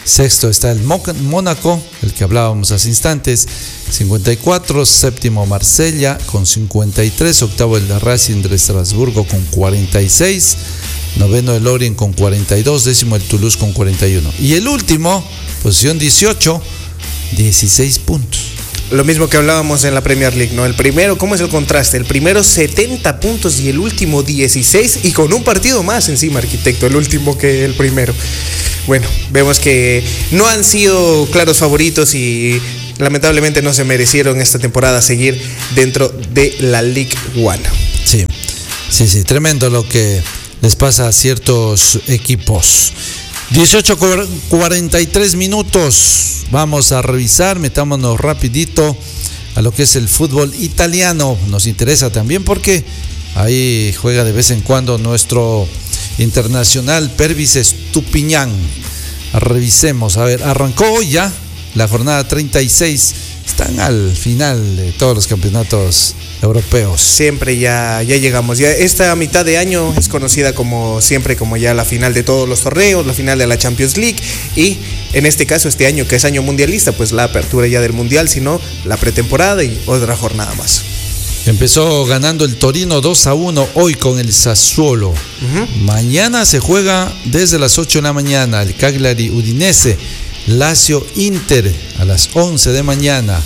Speaker 1: Sexto está el Mónaco, el que hablábamos hace instantes, cincuenta y cuatro. Séptimo Marsella con cincuenta y tres. Octavo el Racing de Estrasburgo con cuarenta y seis. Noveno el Lorient con cuarenta y dos. Décimo el Toulouse con cuarenta y uno. Y el último, posición dieciocho, dieciséis puntos.
Speaker 2: Lo mismo que hablábamos en la Premier League, ¿no? El primero, ¿cómo es el contraste? El primero setenta puntos y el último dieciséis, y con un partido más encima, arquitecto, el último que el primero. Bueno, vemos que no han sido claros favoritos y lamentablemente no se merecieron esta temporada seguir dentro de la League One.
Speaker 1: Sí, sí, sí, tremendo lo que les pasa a ciertos equipos. dieciocho cuarenta y tres minutos. Vamos a revisar, metámonos rapidito a lo que es el fútbol italiano. Nos interesa también porque ahí juega de vez en cuando nuestro internacional Pervis Estupiñán. Revisemos, a ver, arrancó hoy ya la jornada treinta y seis. Están al final de todos los campeonatos europeos.
Speaker 2: Siempre ya, ya llegamos. Ya esta mitad de año es conocida como siempre como ya la final de todos los torneos, la final de la Champions League, y en este caso este año que es año mundialista, pues la apertura ya del mundial, sino la pretemporada y otra jornada más.
Speaker 1: Empezó ganando el Torino dos a uno hoy con el Sassuolo. Uh-huh. Mañana se juega desde las ocho de la mañana el Cagliari Udinese, Lazio Inter a las once de mañana.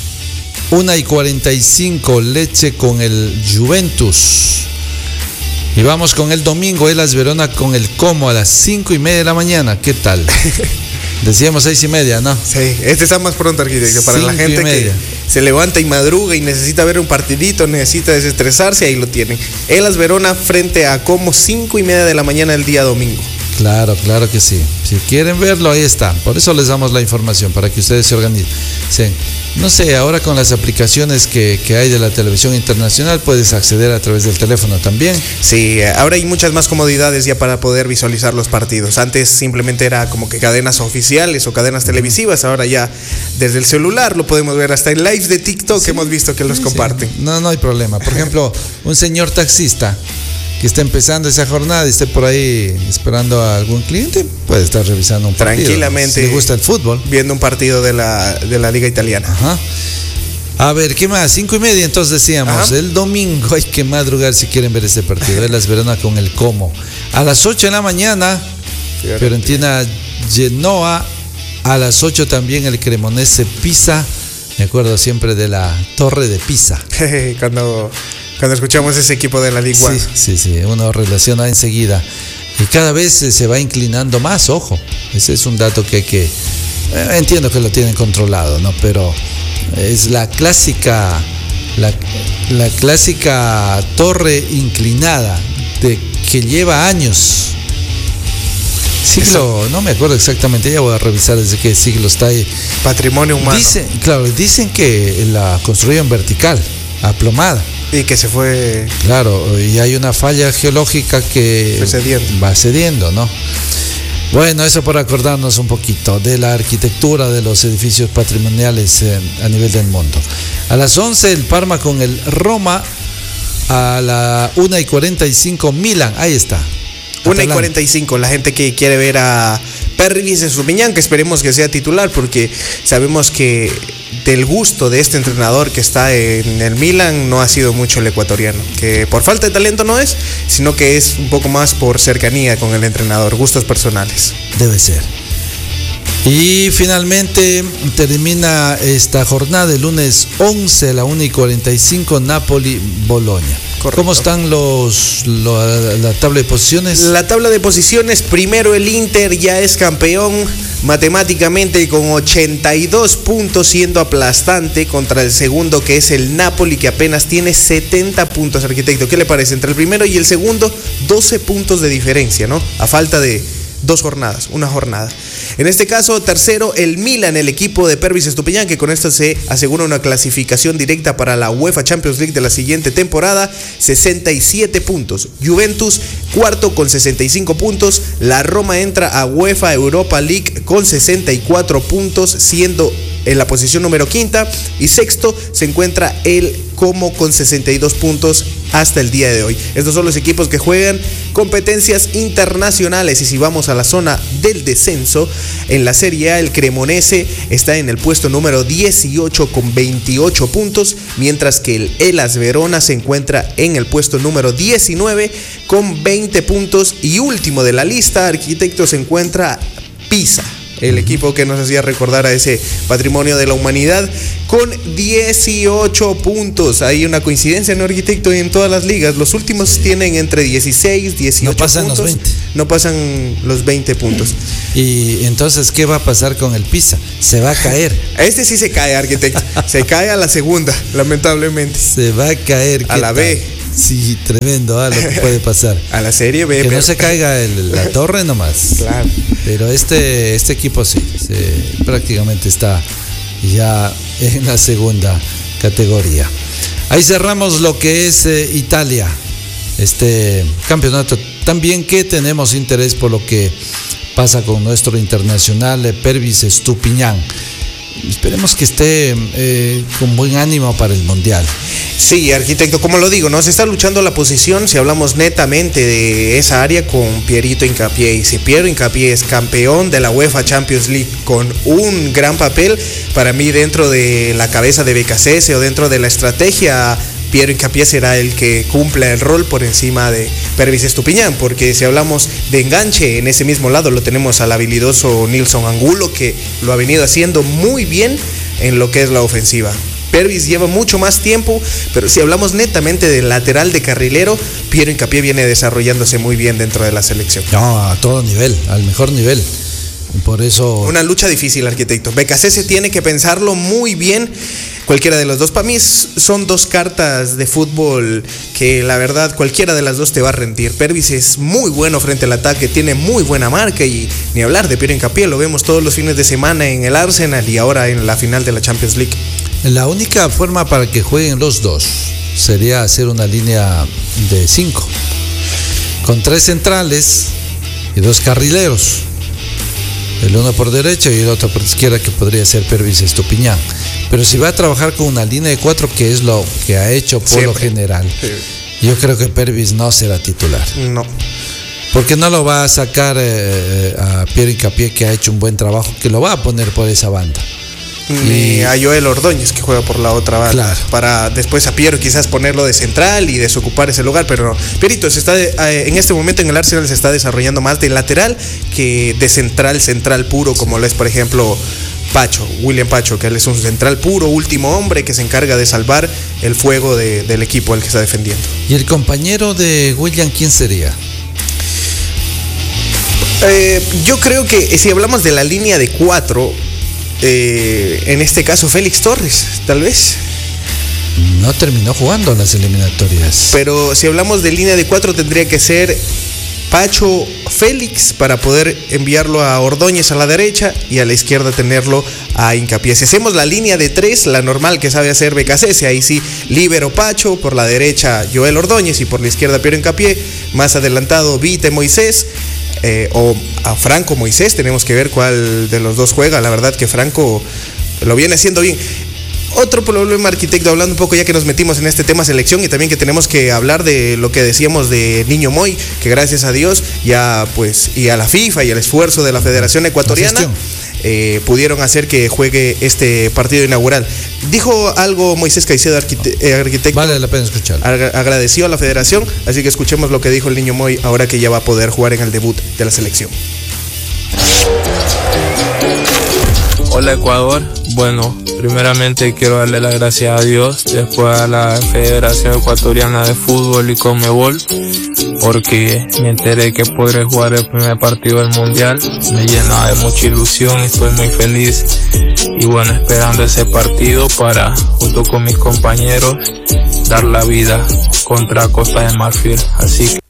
Speaker 1: una y cuarenta y cinco Lecce con el Juventus. Y vamos con el domingo, Hellas Verona con el Como a las cinco y media de la mañana. ¿Qué tal? Decíamos seis y media, ¿no?
Speaker 2: Sí, este está más pronto, arquitecto. Para la gente que se levanta y madruga y necesita ver un partidito, necesita desestresarse, ahí lo tienen. Hellas Verona frente a Como, cinco y media de la mañana el día domingo.
Speaker 1: Claro, claro que sí. Si quieren verlo, ahí está. Por eso les damos la información, para que ustedes se organicen. No sé, ahora con las aplicaciones que, que hay de la televisión internacional, puedes acceder a través del teléfono también.
Speaker 2: Sí, ahora hay muchas más comodidades ya para poder visualizar los partidos. Antes simplemente era como que cadenas oficiales o cadenas televisivas. Ahora ya desde el celular lo podemos ver, hasta en lives de TikTok, sí, hemos visto que los sí, comparten.
Speaker 1: Sí. No, no hay problema. Por ejemplo, un señor taxista que está empezando esa jornada y esté por ahí esperando a algún cliente, puede estar revisando un partido.
Speaker 2: Tranquilamente.
Speaker 1: Si le gusta el fútbol.
Speaker 2: Viendo un partido de la, de la Liga Italiana.
Speaker 1: Ajá. A ver, ¿qué más? Cinco y media, entonces decíamos. Ajá. El domingo hay que madrugar si quieren ver este partido. Hellas Verona con el Como. A las ocho de la mañana, Fiorentina Genoa. A las ocho también el Cremonese Pisa. Me acuerdo siempre de la Torre de Pisa.
Speaker 2: Cuando... Cuando escuchamos ese equipo de la Liga One.
Speaker 1: Sí, sí, sí, uno relaciona enseguida. Y cada vez se va inclinando más, ojo. Ese es un dato que hay que... Eh, entiendo que lo tienen controlado, ¿no? Pero es la clásica... La, la clásica torre inclinada de, que lleva años. Siglo, no me acuerdo exactamente, ya voy a revisar desde qué siglo está ahí.
Speaker 2: Patrimonio humano.
Speaker 1: Dicen, claro, dicen que la construyeron vertical, aplomada.
Speaker 2: Y que se fue...
Speaker 1: Claro, y hay una falla geológica que
Speaker 2: cediendo.
Speaker 1: va cediendo, ¿no? Bueno, eso por acordarnos un poquito de la arquitectura de los edificios patrimoniales eh, a nivel del mundo. A las once el Parma con el Roma. A la una y cuarenta y cinco Milan, ahí está.
Speaker 2: una y cuarenta y cinco, la gente que quiere ver a Pervis Estupiñán, que esperemos que sea titular, porque sabemos que del gusto de este entrenador que está en el Milan no ha sido mucho el ecuatoriano, que por falta de talento no es, sino que es un poco más por cercanía con el entrenador, gustos personales.
Speaker 1: Debe ser. Y finalmente termina esta jornada el lunes once a la una y cuarenta y cinco Napoli-Boloña. Correcto. ¿Cómo están los, los la tabla de posiciones?
Speaker 2: La tabla de posiciones, primero el Inter ya es campeón matemáticamente con ochenta y dos puntos, siendo aplastante contra el segundo que es el Napoli, que apenas tiene setenta puntos, arquitecto. ¿Qué le parece? Entre el primero y el segundo, doce puntos de diferencia, ¿no? A falta de dos jornadas, una jornada. En este caso, tercero, el Milan, el equipo de Pervis Estupiñán, que con esto se asegura una clasificación directa para la UEFA Champions League de la siguiente temporada, sesenta y siete puntos. Juventus, cuarto con sesenta y cinco puntos. La Roma entra a UEFA Europa League con sesenta y cuatro puntos, siendo en la posición número quinta. Y sexto se encuentra el Como con sesenta y dos puntos hasta el día de hoy. Estos son los equipos que juegan competencias internacionales. Y si vamos a la zona del descenso, en la Serie A el Cremonese está en el puesto número dieciocho con veintiocho puntos, mientras que el Hellas Verona se encuentra en el puesto número diecinueve con veinte puntos, y último de la lista, Arquitecto, se encuentra Pisa, el equipo que nos hacía recordar a ese patrimonio de la humanidad, con dieciocho puntos. Hay una coincidencia, ¿no, Arquitecto? En todas las ligas, los últimos tienen entre dieciséis, dieciocho
Speaker 1: no pasan
Speaker 2: puntos.
Speaker 1: Los veinte.
Speaker 2: No pasan los veinte puntos.
Speaker 1: Y entonces, ¿qué va a pasar con el Pisa? Se va a caer.
Speaker 2: Este sí se cae, Arquitecto. Se cae a la segunda, lamentablemente.
Speaker 1: Se va a caer.
Speaker 2: A la B.
Speaker 1: Sí, tremendo, ¿eh? Lo que puede pasar.
Speaker 2: A la Serie B.
Speaker 1: Que
Speaker 2: pero...
Speaker 1: no se caiga el, la torre nomás.
Speaker 2: Claro.
Speaker 1: Pero este, este equipo sí, se, prácticamente está ya en la segunda categoría. Ahí cerramos lo que es eh, Italia, este campeonato. También que tenemos interés por lo que pasa con nuestro internacional eh, Pervis Estupiñán. Esperemos que esté eh, con buen ánimo para el Mundial.
Speaker 2: Sí, Arquitecto, como lo digo, ¿no? Se está luchando la posición, si hablamos netamente de esa área, con Pierito Hincapié. Y si Piero Hincapié es campeón de la UEFA Champions League con un gran papel, para mí dentro de la cabeza de B K C S o dentro de la estrategia, Piero Hincapié será el que cumpla el rol por encima de Pervis Estupiñán, porque si hablamos de enganche, en ese mismo lado lo tenemos al habilidoso Nilson Angulo, que lo ha venido haciendo muy bien en lo que es la ofensiva. Pervis lleva mucho más tiempo, pero si hablamos netamente del lateral de carrilero, Piero Hincapié viene desarrollándose muy bien dentro de la selección.
Speaker 1: No, a todo nivel, al mejor nivel. Por eso...
Speaker 2: Una lucha difícil, Arquitecto. B K C S tiene que pensarlo muy bien. Cualquiera de los dos. Para mí son dos cartas de fútbol que la verdad cualquiera de las dos te va a rendir. Pervis es muy bueno frente al ataque, tiene muy buena marca, y ni hablar de Piero Hincapié, lo vemos todos los fines de semana en el Arsenal y ahora en la final de la Champions League.
Speaker 1: La única forma para que jueguen los dos sería hacer una línea de cinco, con tres centrales y dos carrileros. El uno por derecha y el otro por izquierda, que podría ser Pervis Estupiñán. Pero si va a trabajar con una línea de cuatro, que es lo que ha hecho por Siempre. lo general, sí. Yo creo que Pervis no será titular.
Speaker 2: No.
Speaker 1: Porque no lo va a sacar eh, a Piero Hincapié, que ha hecho un buen trabajo, que lo va a poner por esa banda.
Speaker 2: Ni y... a Joel Ordóñez, que juega por la otra banda.
Speaker 1: Claro.
Speaker 2: Para después a Piero quizás ponerlo de central y desocupar ese lugar, pero no. Pierito se está, eh, en este momento en el Arsenal se está desarrollando más de lateral que de central, central puro, como lo es, por ejemplo, Pacho, William Pacho, que él es un central puro, último hombre, que se encarga de salvar el fuego de, del equipo al que está defendiendo.
Speaker 1: ¿Y el compañero de William quién sería?
Speaker 2: Eh, yo creo que si hablamos de la línea de cuatro, eh, en este caso Félix Torres, tal vez.
Speaker 1: No terminó jugando las eliminatorias.
Speaker 2: Pero si hablamos de línea de cuatro, tendría que ser Pacho, Félix, para poder enviarlo a Ordóñez a la derecha y a la izquierda tenerlo a Hincapié. Si hacemos la línea de tres, la normal que sabe hacer B K C S, ahí sí, líbero Pacho, por la derecha Joel Ordóñez y por la izquierda Piero Hincapié, más adelantado Vite Moisés, eh, o a Franco Moisés, tenemos que ver cuál de los dos juega. La verdad que Franco lo viene haciendo bien. Otro problema, Arquitecto, hablando un poco ya que nos metimos en este tema selección, y también que tenemos que hablar de lo que decíamos de Niño Moy, que gracias a Dios ya pues y a la FIFA y al esfuerzo de la Federación Ecuatoriana eh, pudieron hacer que juegue este partido inaugural. Dijo algo Moisés Caicedo, arquite- Arquitecto.
Speaker 1: Vale la pena escucharlo.
Speaker 2: Ag- agradeció a la Federación, así que escuchemos lo que dijo el Niño Moy ahora que ya va a poder jugar en el debut de la selección.
Speaker 4: Hola Ecuador, bueno, primeramente quiero darle las gracias a Dios, después a la Federación Ecuatoriana de Fútbol y Conmebol, porque me enteré que podré jugar el primer partido del Mundial. Me llena de mucha ilusión, estoy muy feliz y bueno, esperando ese partido para, junto con mis compañeros, dar la vida contra Costa de Marfil. Así que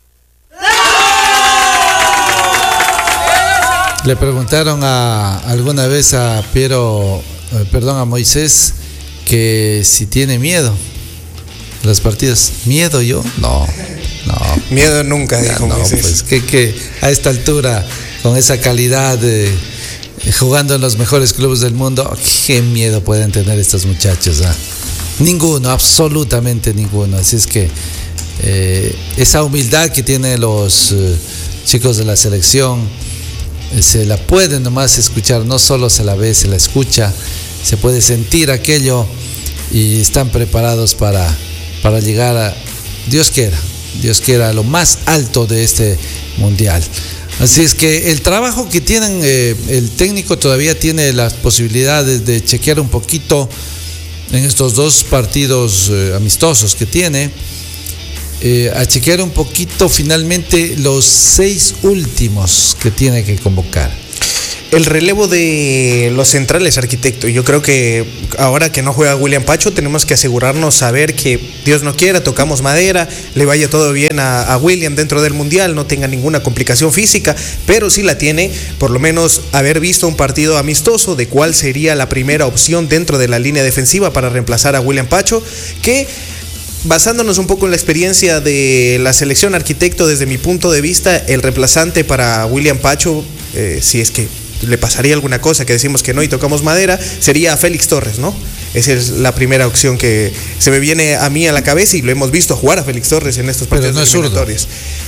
Speaker 1: le preguntaron a alguna vez a Piero, eh, perdón, a Moisés, que si tiene miedo las partidas. ¿Miedo yo? No, no.
Speaker 2: Miedo nunca, dijo
Speaker 1: no,
Speaker 2: Moisés.
Speaker 1: Pues que, que a esta altura, con esa calidad, de, jugando en los mejores clubes del mundo, ¿qué miedo pueden tener estos muchachos? ¿Ah? Ninguno, absolutamente ninguno. Así es que eh, esa humildad que tienen los eh, chicos de la selección, eh, se la pueden nomás escuchar, no solo se la ve, se la escucha, se puede sentir aquello y están preparados para, para llegar a, Dios quiera, Dios quiera, a lo más alto de este mundial. Así es que el trabajo que tienen, eh, el técnico todavía tiene las posibilidades de chequear un poquito en estos dos partidos eh, amistosos que tiene, eh, a chequear un poquito finalmente los seis últimos que tiene que convocar.
Speaker 2: El relevo de los centrales, arquitecto. Yo creo que ahora que no juega William Pacho, tenemos que asegurarnos, saber que Dios no quiera, tocamos madera, le vaya todo bien a, a William dentro del Mundial, no tenga ninguna complicación física, pero sí la tiene, por lo menos haber visto un partido amistoso de cuál sería la primera opción dentro de la línea defensiva para reemplazar a William Pacho, que basándonos un poco en la experiencia de la selección, arquitecto, desde mi punto de vista, el reemplazante para William Pacho, eh, si es que le pasaría alguna cosa, que decimos que no y tocamos madera, sería Félix Torres, ¿no? Esa es la primera opción que se me viene a mí a la cabeza y lo hemos visto jugar a Félix Torres en estos partidos
Speaker 1: no
Speaker 2: eliminatorios.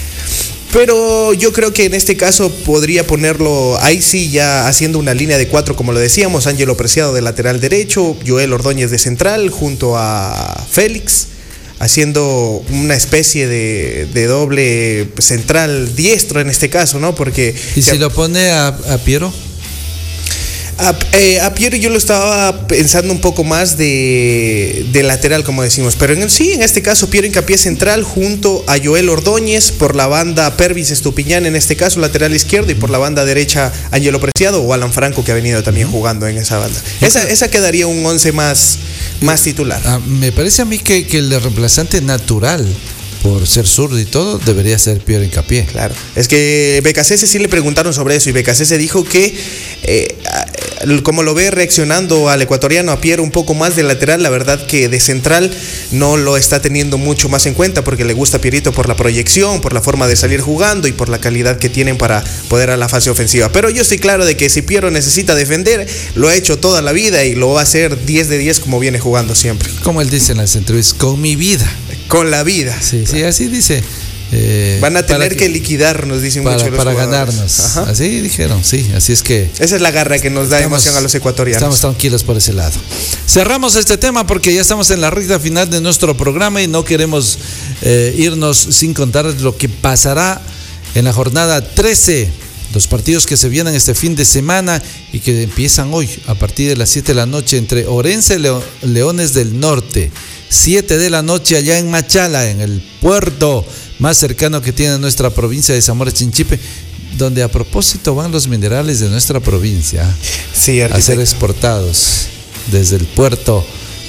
Speaker 2: Pero yo creo que en este caso podría ponerlo ahí sí, ya haciendo una línea de cuatro, como lo decíamos, Ángelo Preciado de lateral derecho, Joel Ordóñez de central, junto a Félix, haciendo una especie de, de doble central diestro en este caso, ¿no? Porque
Speaker 1: ¿y si a, lo pone a, a Piero?
Speaker 2: A, eh, a Piero yo lo estaba pensando un poco más de, de lateral, como decimos, pero en, sí, en este caso Piero hincapié central junto a Joel Ordóñez, por la banda Pervis Estupiñán, en este caso lateral izquierdo, y por la banda derecha Ángelo Preciado o Alan Franco, que ha venido también jugando en esa banda. Esa, esa quedaría un once más, más titular.
Speaker 1: Ah, me parece a mí que, que el reemplazante natural, por ser zurdo y todo, debería ser Piero Hincapié.
Speaker 2: Claro, es que Becasese sí le preguntaron sobre eso y Becasese dijo que eh, como lo ve reaccionando al ecuatoriano, a Piero un poco más de lateral, la verdad que de central no lo está teniendo mucho más en cuenta, porque le gusta a Pierito por la proyección, por la forma de salir jugando y por la calidad que tienen para poder a la fase ofensiva. Pero yo estoy claro de que si Piero necesita defender, lo ha hecho toda la vida y lo va a hacer diez de diez como viene jugando siempre.
Speaker 1: Como él dice en las entrevistas, con mi vida.
Speaker 2: Con la vida.
Speaker 1: Sí, sí, así dice. Eh,
Speaker 2: Van a tener que, que liquidarnos, dicen
Speaker 1: para,
Speaker 2: muchos los
Speaker 1: para
Speaker 2: jugadores.
Speaker 1: ganarnos.
Speaker 2: Ajá.
Speaker 1: Así dijeron, sí, así es que
Speaker 2: esa es la garra que nos da
Speaker 1: estamos,
Speaker 2: emoción a los ecuatorianos.
Speaker 1: Estamos tranquilos por ese lado. Cerramos este tema porque ya estamos en la recta final de nuestro programa y no queremos eh, irnos sin contar lo que pasará en la jornada trece. Los partidos que se vienen este fin de semana y que empiezan hoy a partir de las siete de la noche entre Orense y Leo, Leones del Norte. siete de la noche allá en Machala, en el puerto más cercano que tiene nuestra provincia de Zamora Chinchipe, donde a propósito van los minerales de nuestra provincia
Speaker 2: sí,
Speaker 1: a ser exportados desde el puerto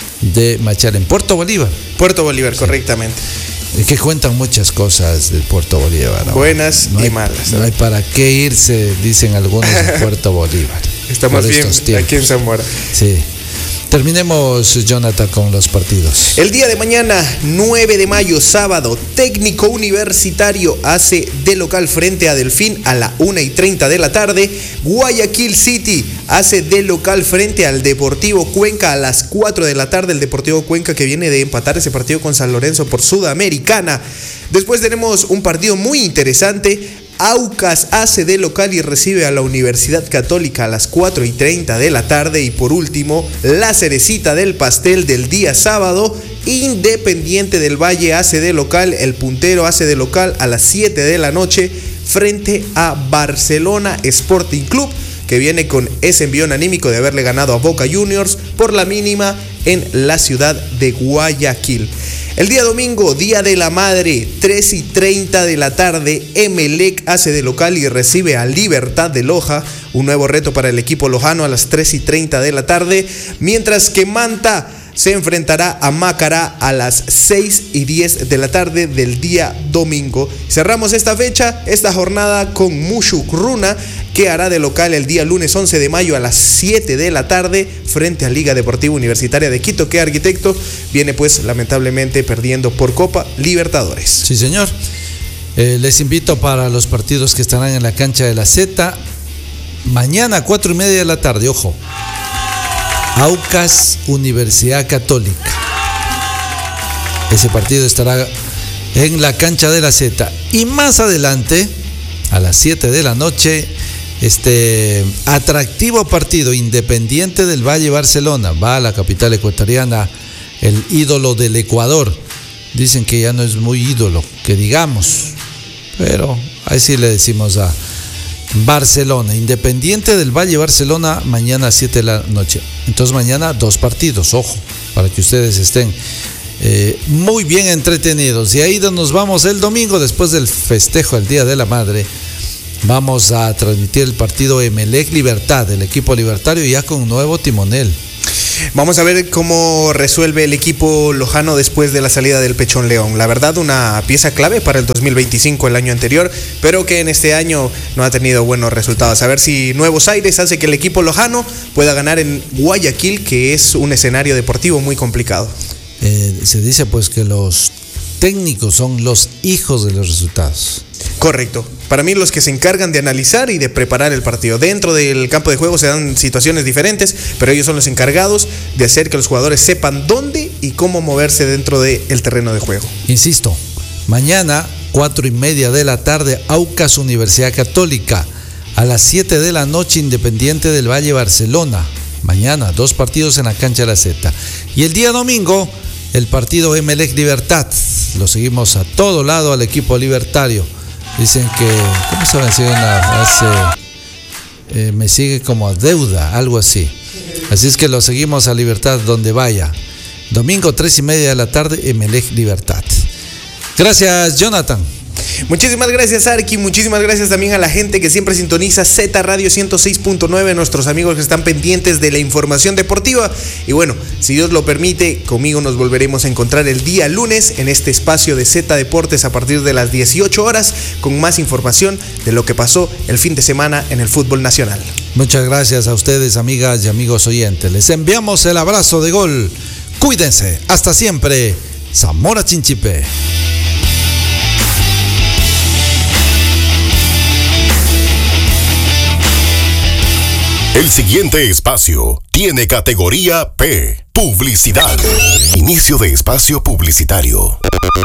Speaker 1: de Machala, en Puerto Bolívar.
Speaker 2: Puerto Bolívar, sí. Correctamente.
Speaker 1: Y que cuentan muchas cosas del Puerto Bolívar, ¿no?
Speaker 2: Buenas
Speaker 1: no
Speaker 2: y
Speaker 1: hay,
Speaker 2: malas.
Speaker 1: ¿no? no hay para qué irse, dicen algunos, de Puerto Bolívar.
Speaker 2: Estamos bien aquí en Zamora.
Speaker 1: Sí. Terminemos, Jonathan, con los partidos.
Speaker 2: El día de mañana, nueve de mayo, sábado, Técnico Universitario hace de local frente a Delfín a la una y treinta de la tarde. Guayaquil City hace de local frente al Deportivo Cuenca a las cuatro de la tarde. El Deportivo Cuenca que viene de empatar ese partido con San Lorenzo por Sudamericana. Después tenemos un partido muy interesante. Aucas hace de local y recibe a la Universidad Católica a las cuatro y treinta de la tarde. Y por último, la cerecita del pastel del día sábado, Independiente del Valle hace de local, el puntero hace de local a las siete de la noche frente a Barcelona Sporting Club, que viene con ese envión anímico de haberle ganado a Boca Juniors por la mínima en la ciudad de Guayaquil. El día domingo, Día de la Madre, tres y treinta de la tarde, Emelec hace de local y recibe a Libertad de Loja, un nuevo reto para el equipo lojano a las tres y treinta de la tarde, mientras que Manta se enfrentará a Macará a las seis y diez de la tarde del día domingo. Cerramos esta fecha, esta jornada con Mushuk Runa, que hará de local el día lunes once de mayo a las siete de la tarde frente a Liga Deportiva Universitaria de Quito, que arquitecto viene pues lamentablemente perdiendo por Copa Libertadores.
Speaker 1: Sí, señor. Eh, les invito para los partidos que estarán en la cancha de la Z mañana a cuatro y media de la tarde, ojo. Aucas Universidad Católica. Ese partido estará en la cancha de la Z. Y más adelante, a las siete de la noche, este atractivo partido, Independiente del Valle Barcelona. Va a la capital ecuatoriana, el ídolo del Ecuador. Dicen que ya no es muy ídolo, que digamos, pero ahí sí le decimos a Barcelona. Independiente del Valle Barcelona, mañana a siete de la noche. Entonces mañana dos partidos, ojo, para que ustedes estén eh, muy bien entretenidos. Y ahí nos vamos el domingo, después del festejo del Día de la Madre. Vamos a transmitir el partido Emelec Libertad, el equipo libertario, ya con un nuevo timonel.
Speaker 2: Vamos a ver cómo resuelve el equipo lojano después de la salida del Pechón León. La verdad, una pieza clave para el dos mil veinticinco, el año anterior, pero que en este año no ha tenido buenos resultados. A ver si Nuevos Aires hace que el equipo lojano pueda ganar en Guayaquil, que es un escenario deportivo muy complicado.
Speaker 1: Eh, se dice pues que los técnicos son los hijos de los resultados.
Speaker 2: Correcto. Para mí, los que se encargan de analizar y de preparar el partido. Dentro del campo de juego se dan situaciones diferentes, pero ellos son los encargados de hacer que los jugadores sepan dónde y cómo moverse dentro del terreno de juego.
Speaker 1: Insisto, mañana, cuatro y media de la tarde, Aucas Universidad Católica. A las siete de la noche, Independiente del Valle Barcelona. Mañana, dos partidos en la cancha de la Z. Y el día domingo, el partido Emelec Libertad. Lo seguimos a todo lado al equipo libertario. Dicen que, ¿cómo se va a decir una frase? Eh, me sigue como a deuda, algo así. Así es que lo seguimos a Libertad donde vaya. Domingo, tres y media de la tarde, Emelec Libertad. Gracias, Jonathan.
Speaker 2: Muchísimas gracias, Arqui. Muchísimas gracias también a la gente que siempre sintoniza Z Radio ciento seis punto nueve, nuestros amigos que están pendientes de la información deportiva. Y bueno, si Dios lo permite, conmigo nos volveremos a encontrar el día lunes en este espacio de Z Deportes a partir de las dieciocho horas con más información de lo que pasó el fin de semana en el fútbol nacional.
Speaker 1: Muchas gracias a ustedes, amigas y amigos oyentes. Les enviamos el abrazo de gol. Cuídense. Hasta siempre. Zamora Chinchipe.
Speaker 3: El siguiente espacio tiene categoría P, publicidad. Inicio de espacio publicitario.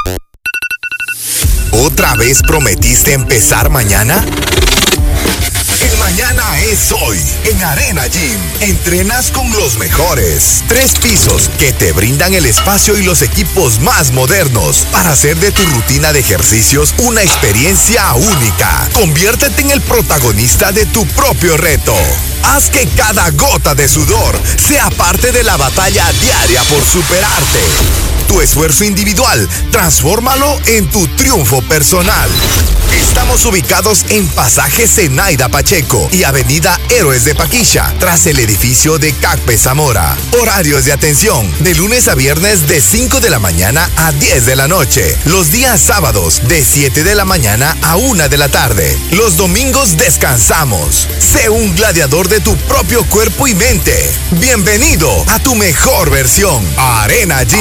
Speaker 5: ¿Otra vez prometiste empezar mañana? El mañana es hoy. En Arena Gym, entrenas con los mejores. Tres pisos que te brindan el espacio y los equipos más modernos para hacer de tu rutina de ejercicios una experiencia única. Conviértete en el protagonista de tu propio reto. Haz que cada gota de sudor sea parte de la batalla diaria por superarte. Tu esfuerzo individual, transfórmalo en tu triunfo personal. Estamos ubicados en Pasaje Zenaida Pacheco y Avenida Héroes de Paquilla, tras el edificio de Cacpe Zamora. Horarios de atención, de lunes a viernes de cinco de la mañana a diez de la noche. Los días sábados de siete de la mañana a una de la tarde. Los domingos descansamos. Sé un gladiador de tu propio cuerpo y mente. Bienvenido a tu mejor versión. Arena Gym.